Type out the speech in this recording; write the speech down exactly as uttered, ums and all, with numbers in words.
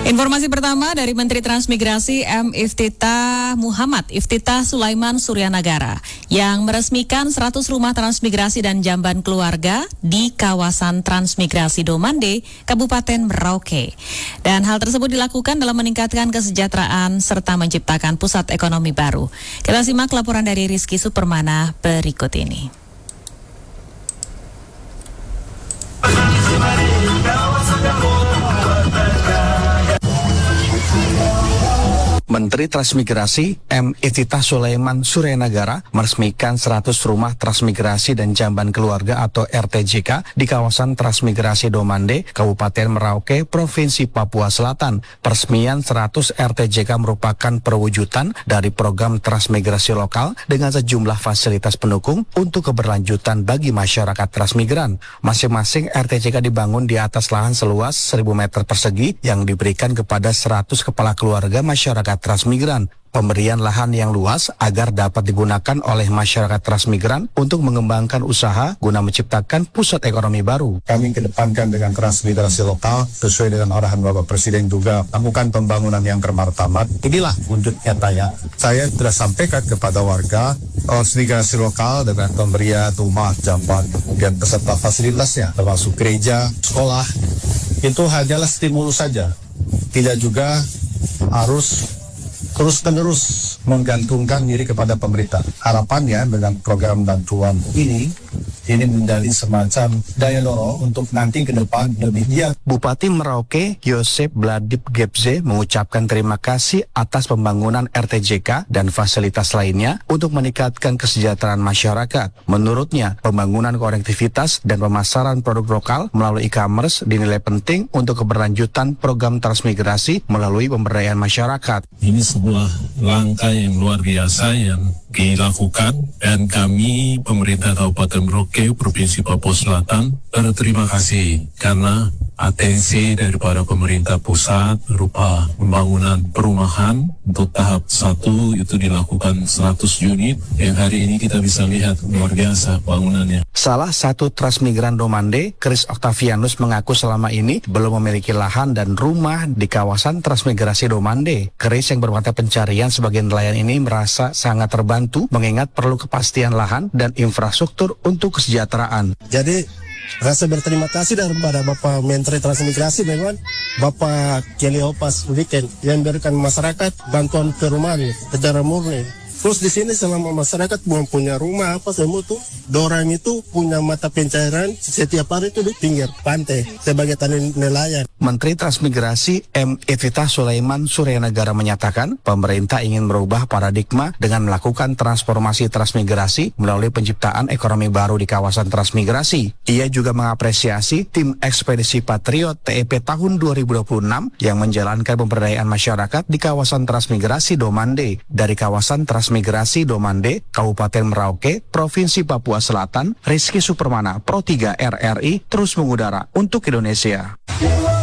Informasi pertama dari Menteri Transmigrasi M. Iftitah Muhammad Iftitah Sulaiman Suryanagara yang meresmikan seratus rumah transmigrasi dan jamban keluarga di kawasan transmigrasi Domande, Kabupaten Merauke. Dan hal tersebut dilakukan dalam meningkatkan kesejahteraan serta menciptakan pusat ekonomi baru. Kita simak laporan dari Rizky Supermana berikut ini. Menteri Transmigrasi M. Iftitah Sulaiman Suryanagara meresmikan seratus rumah transmigrasi dan jamban keluarga atau R T J K di kawasan transmigrasi Domande, Kabupaten Merauke, Provinsi Papua Selatan. Peresmian seratus R T J K merupakan perwujudan dari program transmigrasi lokal dengan sejumlah fasilitas pendukung untuk keberlanjutan bagi masyarakat transmigran. Masing-masing R T J K dibangun di atas lahan seluas seribu meter persegi yang diberikan kepada seratus kepala keluarga masyarakat transmigran. Pemberian lahan yang luas agar dapat digunakan oleh masyarakat transmigran untuk mengembangkan usaha guna menciptakan pusat ekonomi baru. Kami kedepankan dengan transmigrasi lokal sesuai dengan arahan Bapak Presiden juga lakukan pembangunan yang bermartabat. Inilah wujud nyatanya. Saya sudah sampaikan kepada warga transmigrasi lokal dengan pemberian rumah, jamban, kemudian beserta fasilitasnya termasuk gereja, sekolah. Itu hanyalah stimulus saja. Tidak juga harus terus-menerus menggantungkan diri kepada pemerintah. Harapannya dengan program bantuan ini, ini menjadi semacam daya dorong untuk nanti ke depan lebih giat. Bupati Merauke, Yosep Bladip Gebze, mengucapkan terima kasih atas pembangunan R T J K dan fasilitas lainnya untuk meningkatkan kesejahteraan masyarakat. Menurutnya, pembangunan konektivitas dan pemasaran produk lokal melalui e-commerce dinilai penting untuk keberlanjutan program transmigrasi melalui pemberdayaan masyarakat. Ini sebuah langkah yang luar biasa yang dilakukan dan kami pemerintah Kabupaten Merauke, Provinsi Papua Selatan berterima kasih karena atensi daripada pemerintah pusat berupa pembangunan perumahan untuk tahap satu itu dilakukan seratus unit yang hari ini kita bisa lihat luar biasa bangunannya. Salah satu transmigran Domande, Chris Octavianus, mengaku selama ini belum memiliki lahan dan rumah di kawasan transmigrasi Domande. Chris yang bermata pencarian sebagai nelayan ini merasa sangat terbantu mengingat perlu kepastian lahan dan infrastruktur untuk kesejahteraan. Jadi rasa berterima kasih daripada Bapak Menteri Transmigrasi dengan Bapak Keliopas Weekend yang memberikan masyarakat bantuan perumahan secara murni. Terus di sini selama masyarakat belum punya rumah apa semua tuh, dorang itu punya mata pencarian setiap hari itu di pinggir pantai sebagai tani nelayan. Menteri Transmigrasi M. Iftitah Sulaiman Suryanagara menyatakan pemerintah ingin merubah paradigma dengan melakukan transformasi transmigrasi melalui penciptaan ekonomi baru di kawasan transmigrasi. Ia juga mengapresiasi tim ekspedisi Patriot T E P tahun dua ribu dua puluh enam yang menjalankan pemberdayaan masyarakat di kawasan transmigrasi Domande. Dari kawasan transmigrasi Domande, Kabupaten Merauke, Provinsi Papua Selatan, Rizky Supermana, Pro tiga R R I, terus mengudara untuk Indonesia.